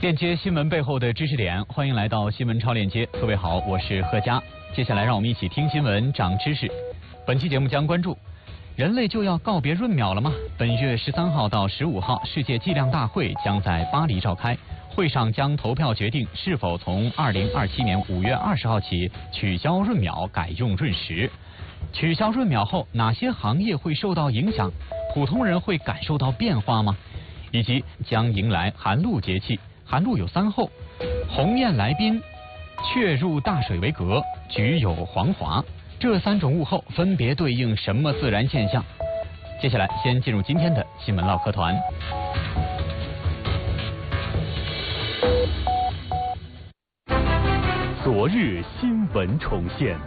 链接新闻背后的知识点，欢迎来到新闻超链接。各位好，我是贺佳。接下来让我们一起听新闻，长知识。本期节目将关注：人类就要告别闰秒了吗？本月13号到15号，世界计量大会将在巴黎召开，会上将投票决定是否从2027年5月20号起取消闰秒，改用闰时。取消闰秒后，哪些行业会受到影响？普通人会感受到变化吗？以及将迎来寒露节气，寒露有3候：鸿雁来宾、雀入大水为革、菊有黄华。这3种物候分别对应什么自然现象？接下来先进入今天的新闻唠嗑团。 昨日新闻重现，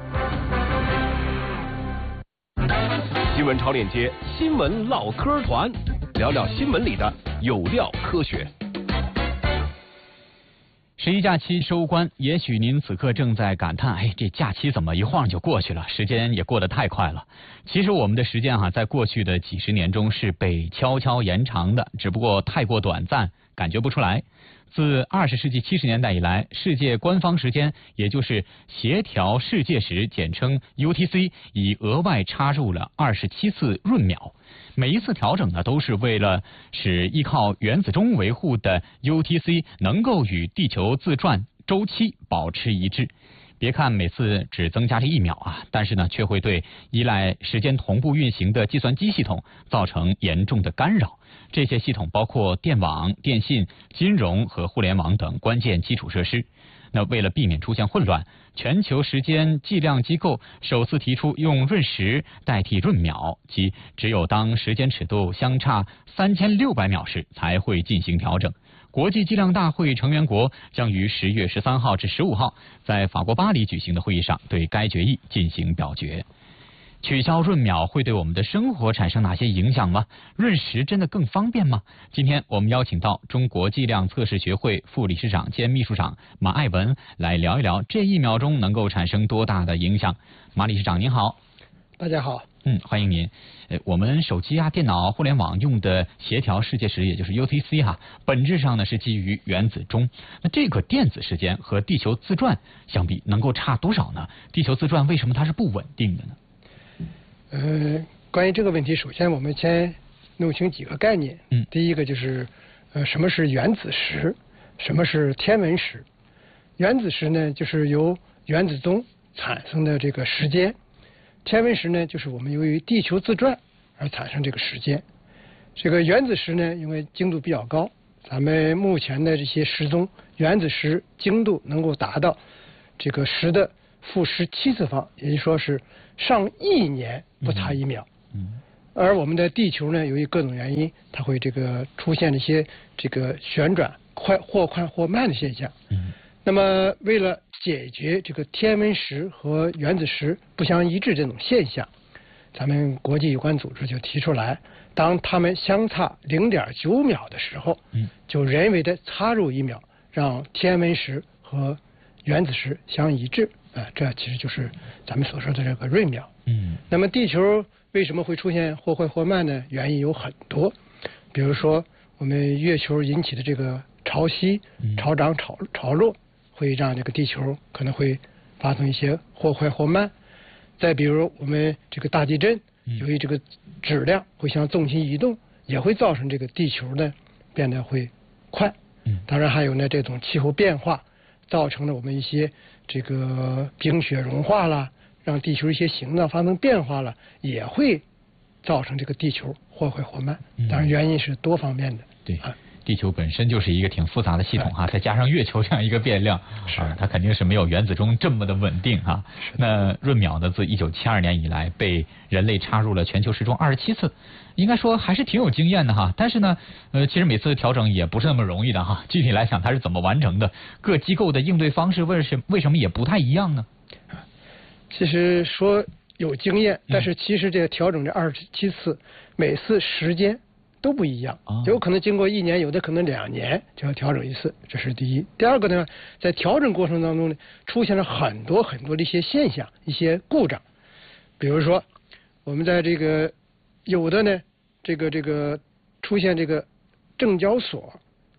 新闻超链接新闻唠嗑团，聊聊新闻里的有料科学。 11假期收官，也许您此刻正在感叹，这假期怎么一晃就过去了，时间也过得太快了。其实我们的时间在过去的几十年中是被悄悄延长的，只不过太过短暂，感觉不出来。自20世纪70年代以来，世界官方时间，也就是协调世界时，简称 UTC， 已额外插入了27次闰秒。每一次调整呢，都是为了使依靠原子钟维护的 UTC 能够与地球自转周期保持一致。别看每次只增加这1秒但是呢，却会对依赖时间同步运行的计算机系统造成严重的干扰。这些系统包括电网、电信、金融和互联网等关键基础设施。那为了避免出现混乱，全球时间计量机构首次提出用闰时代替闰秒，即只有当时间尺度相差3600秒时才会进行调整。国际计量大会成员国将于10月13号至15号在法国巴黎举行的会议上对该决议进行表决。取消闰秒会对我们的生活产生哪些影响吗？闰时真的更方便吗？今天我们邀请到中国计量测试学会副理事长兼秘书长马爱文来聊一聊这1秒钟能够产生多大的影响。马理事长您好。 大家好。 欢迎您。我们手机电脑、互联网用的协调世界时，也就是 UTC 本质上呢是基于原子钟。那这个电子时间和地球自转相比，能够差多少呢？地球自转为什么它是不稳定的呢？ 关于这个问题，首先我们先弄清几个概念。第一个就是什么是原子时，什么是天文时。原子时呢，就是由原子钟产生的这个时间；天文时呢，就是我们由于地球自转而产生这个时间。这个原子时呢，因为精度比较高，咱们目前的这些时钟原子时精度能够达到这个10的负17次方，也就是说是上亿年不差1秒。而我们的地球呢，由于各种原因，它会出现一些旋转或快或慢的现象。那么为了解决这个天文时和原子时不相一致这种现象，咱们国际有关组织就提出来，当它们相差0.9秒的时候，就人为的插入1秒，让天文时和原子时相一致。这其实就是咱们所说的这个闰秒。那么地球为什么会出现或快或慢呢？原因有很多，比如说我们月球引起的这个潮汐、潮涨潮落，会让这个地球可能会发生一些或快或慢。再比如我们这个大地震，由于这个质量会向重心移动，也会造成这个地球呢变得会快。当然还有呢，这种气候变化造成了我们一些这个冰雪融化了，让地球一些形状发生变化了，也会造成这个地球或快或慢。当然原因是多方面的。 对。地球本身就是一个挺复杂的系统再加上月球这样一个变量，它肯定是没有原子钟这么的稳定那闰秒呢，自1972年以来被人类插入了全球时钟27次，应该说还是挺有经验的但是呢，其实每次调整也不是那么容易的具体来讲，它是怎么完成的？各机构的应对方式为什么也不太一样呢？ 其实说有经验，但是其实这个调整这27次，每次时间都不一样，有可能经过1年，有的可能2年就要调整一次，这是第一。第二个呢，在调整过程当中呢，出现了很多的一些现象、一些故障。比如说，我们在有的呢，出现这个正交所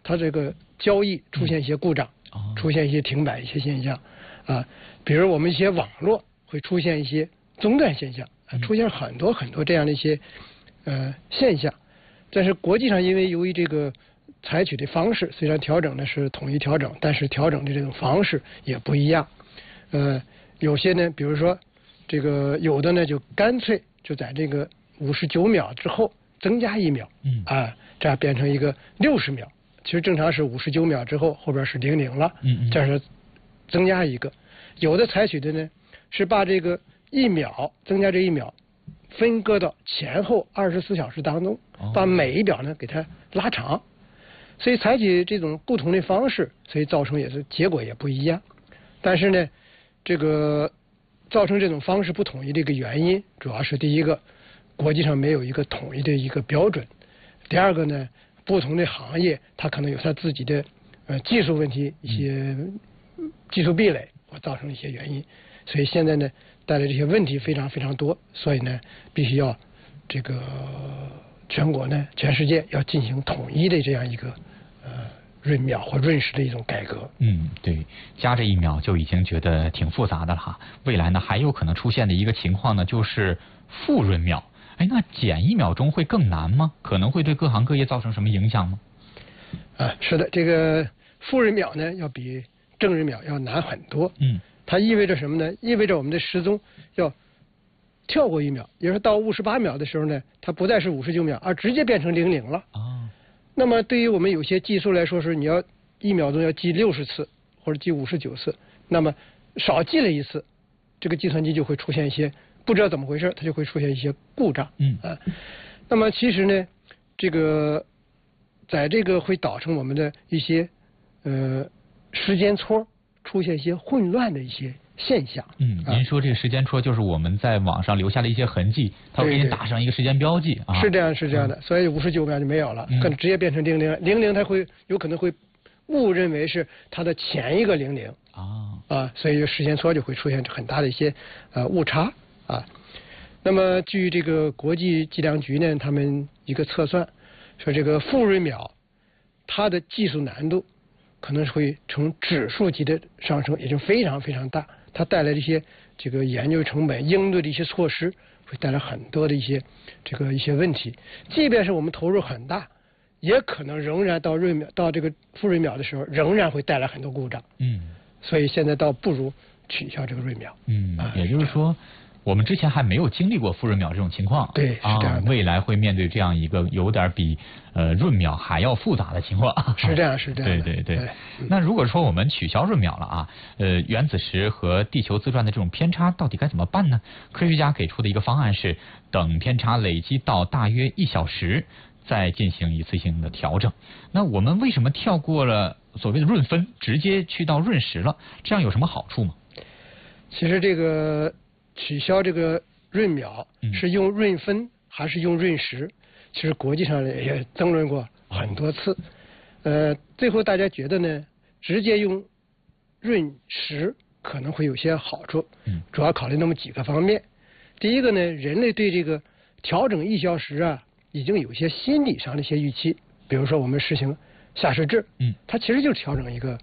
它这个交易出现一些故障，出现一些停摆一些现象，啊，比如我们一些网络会出现一些中断现象，出现很多很多这样的一些现象。但是国际上因为由于这个采取的方式，虽然调整呢是统一调整，但是调整的这种方式也不一样。有些呢，比如说这个有的呢就干脆就在这个59秒之后增加1秒，这样变成一个60秒。其实正常是59秒之后后边是00了，这是增加一个。有的采取的呢是把这个1秒增加这1秒分割到前后24小时当中，把每一秒呢给它拉长。所以采取这种不同的方式，所以造成也是结果也不一样。但是呢，这个造成这种方式不统一的一个原因，主要是第一个，国际上没有一个统一的一个标准；第二个呢，不同的行业它可能有它自己的技术问题，一些技术壁垒，造成一些原因。所以现在呢，带来这些问题非常非常多，所以呢，必须要这个全国呢，全世界要进行统一的这样一个闰秒或闰时的一种改革。 对，加这1秒就已经觉得挺复杂的了哈。未来呢，还有可能出现的一个情况呢，就是负闰秒。那减1秒钟会更难吗？可能会对各行各业造成什么影响吗？ 是的，这个负闰秒呢，要比正闰秒要难很多。它意味着什么呢？意味着我们的时钟要跳过1秒，也就是到58秒的时候呢，它不再是59秒，而直接变成00了。那么对于我们有些计数来说，是你要1秒钟要记60次或者记59次，那么少记了1次，这个计算机就会出现一些不知道怎么回事，它就会出现一些故障。那么其实呢，这个在这个会导致我们的一些时间戳出现一些混乱的一些现象。 您说这个时间戳就是我们在网上留下的一些痕迹，它会给你打上一个时间标记啊。 是这样的，所以59秒就没有了，可能直接变成00，它会有可能会误认为是它的前一个00所以时间戳就会出现很大的一些误差啊。那么据这个国际计量局呢，他们一个测算说，这个负闰秒它的技术难度可能会呈指数级的上升，也就非常非常大。它带来的一些这个研究成本、应对的一些措施，会带来很多的一些问题。即便是我们投入很大，也可能仍然到这个负闰秒的时候，仍然会带来很多故障。所以现在倒不如取消这个闰秒。 也就是说，我们之前还没有经历过负闰秒这种情况。 对，是这样的。 未来会面对这样一个有点比闰秒还要复杂的情况。 是这样。 对。那如果说我们取消闰秒了啊，原子时和地球自转的这种偏差到底该怎么办呢？科学家给出的一个方案是，等偏差累积到大约1小时，再进行一次性的调整。那我们为什么跳过了所谓的闰分，直接去到闰时了？这样有什么好处吗？ 其实这个取消这个闰秒是用闰分还是用闰时，其实国际上也争论过很多次。最后大家觉得呢，直接用闰时可能会有些好处。主要考虑那么几个方面。第一个呢，人类对这个调整1小时啊，已经有些心理上的一些预期。比如说我们实行夏时制，它其实就是调整一个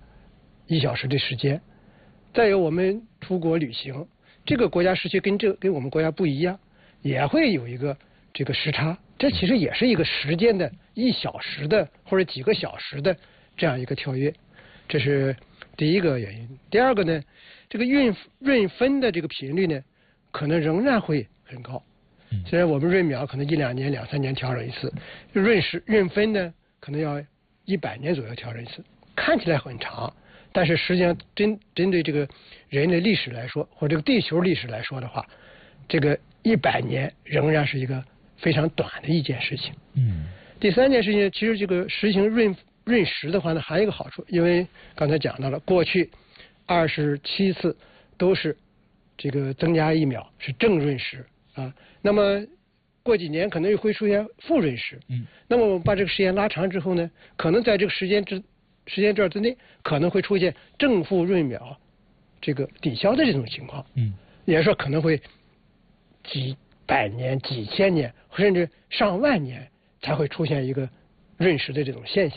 1小时的时间。再有我们出国旅行，这个国家时区跟我们国家不一样，也会有一个这个时差，这其实也是一个时间的1小时的或者几个小时的这样一个跳跃，这是第一个原因。第二个呢，这个闰分的这个频率呢，可能仍然会很高。虽然我们闰秒可能1、2年、2、3年调整一次，闰分呢可能要100年左右调整一次，看起来很长。但是实际上针对这个人类历史来说，或者这个地球历史来说的话，这个100年仍然是一个非常短的一件事情。第三件事情，其实这个实行闰时的话呢，还有一个好处，因为刚才讲到了，过去27次都是这个增加1秒是正闰时啊，那么过几年可能又会出现负闰时。那么我们把这个时间拉长之后呢，可能在这个时间段之内可能会出现正负闰秒这个抵消的这种情况。也就是说可能会几百年、几千年，甚至上万年才会出现一个闰时的这种现象。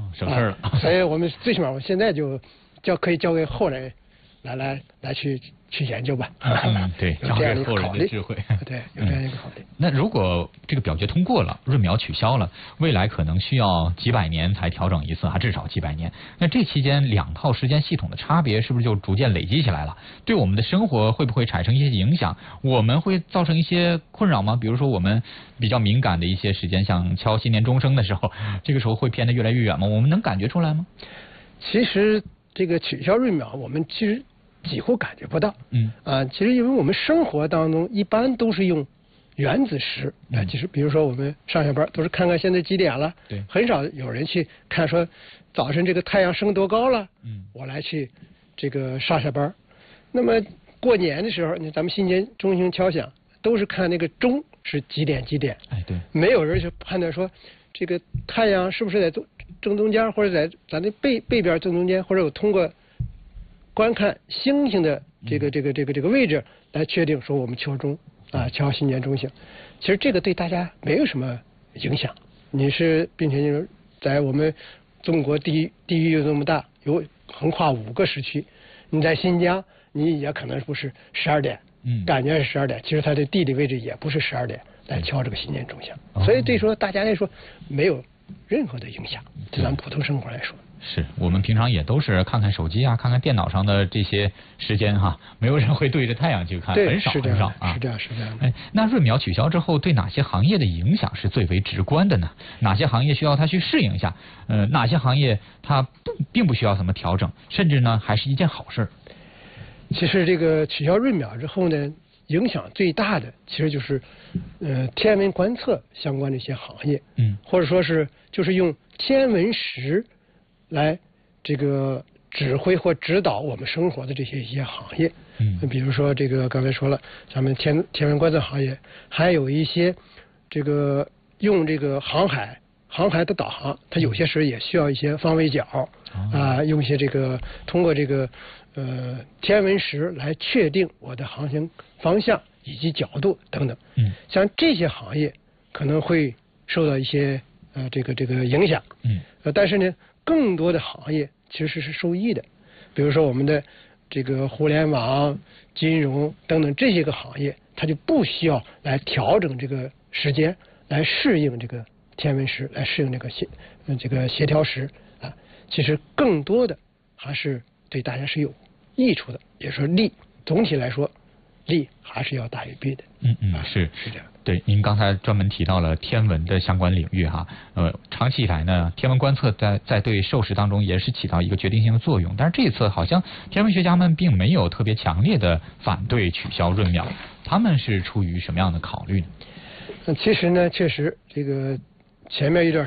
省事了。 所以我们最起码我现在就可以交给后人来去研究吧。 对，交给后人的智慧。 对，有这样一个考虑。 那如果这个表决通过了，闰苗取消了，未来可能需要几百年才调整一次，至少几百年。那这期间两套时间系统的差别是不是就逐渐累积起来了？对我们的生活会不会产生一些影响？我们会造成一些困扰吗？比如说我们比较敏感的一些时间，像敲新年钟声的时候，这个时候会偏得越来越远吗？我们能感觉出来吗？ 其实这个取消闰苗，我们其实几乎感觉不到。其实因为我们生活当中一般都是用原子时其实比如说我们上下班都是看看现在几点了， 对， 很少有人去看说早晨这个太阳升多高了，我来去这个上下班。那么过年的时候，咱们新年钟声敲响，都是看那个钟是几点几点， 对， 没有人去判断说这个太阳是不是在正中间，或者在咱的背边正中间，或者我通过观看星星的这个位置来确定说我们敲钟敲新年钟响。其实这个对大家没有什么影响。并且就是在我们中国地域又这么大，有横跨5个时区，你在新疆你也可能不是12点，感觉是12点，其实它的地理位置也不是12点来敲这个新年钟响。所以对说大家来说没有任何的影响，对咱们普通生活来说。 是我们平常也都是看看手机看看电脑上的这些时间没有人会对着太阳去看，很少很少是这样。 那闰苗取消之后，对哪些行业的影响是最为直观的呢？哪些行业需要它去适应一下？哪些行业它并不需要怎么调整，甚至呢还是一件好事？ 其实这个取消闰苗之后呢，影响最大的其实就是天文观测相关的一些行业，或者说是就是用天文时来这个指挥或指导我们生活的一些行业。比如说这个刚才说了，咱们天文观测行业，还有一些这个用这个航海的导航，它有些时候也需要一些方位角用一些这个通过这个天文时来确定我的航行方向以及角度等等。像这些行业可能会受到一些这个影响。但是呢，更多的行业其实是受益的。比如说我们的这个互联网、金融等等这些个行业，它就不需要来调整这个时间，来适应这个天文时，来适应这个协调时其实更多的还是对大家是有益处的，也说利。总体来说，利还是要大于弊的。 是这样。 对，您刚才专门提到了天文的相关领域长期以来呢，天文观测在对授时当中也是起到一个决定性的作用。但是这一次好像天文学家们并没有特别强烈的反对取消闰苗，他们是出于什么样的考虑呢？ 其实呢，确实这个前面一段